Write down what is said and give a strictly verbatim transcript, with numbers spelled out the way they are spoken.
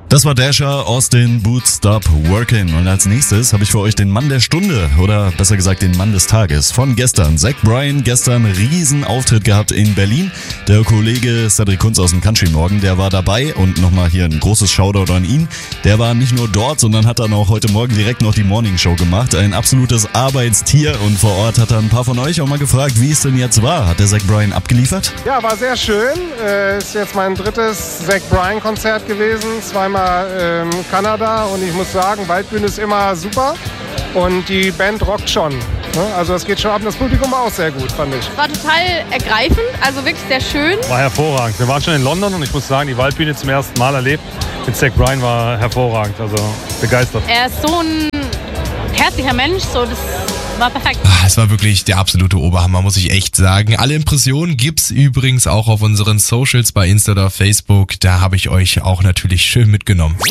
Das war Dasher, Austin, Boots Stop Working. Und als nächstes habe ich für euch den Mann der Stunde oder besser gesagt den Mann des Tages von gestern. Zach Bryan, gestern riesen Auftritt gehabt in Berlin. Der Kollege Cedric Kunz aus dem Country Morgen, der war dabei und nochmal hier ein großes Shoutout an ihn. Der war nicht nur dort, sondern hat dann auch heute Morgen direkt noch die Morning Show gemacht. Ein absolutes Arbeitstier und vor Ort hat er ein paar von euch auch mal gefragt, wie es denn jetzt war. Hat der Zach Bryan abgeliefert? Ja, war sehr schön. Äh, ist jetzt mein drittes Zach Bryan Konzert gewesen. Zweimal ähm, Kanada und ich muss sagen, Waldbühne ist immer super und die Band rockt schon. Ne? Also es geht schon ab, das Publikum war auch sehr gut, fand ich. War total ergreifend, also wirklich sehr schön. War hervorragend. Wir waren schon in London und ich muss sagen, die Waldbühne zum ersten Mal erlebt. Mit Zach Bryan war hervorragend, also begeistert. Er ist so ein herzlicher Mensch, so das war perfekt. Ah, es war wirklich der absolute Oberhammer, muss ich echt sagen. Alle Impressionen gibt's übrigens auch auf unseren Socials bei Insta oder Facebook. Da habe ich euch auch natürlich schön mitgenommen.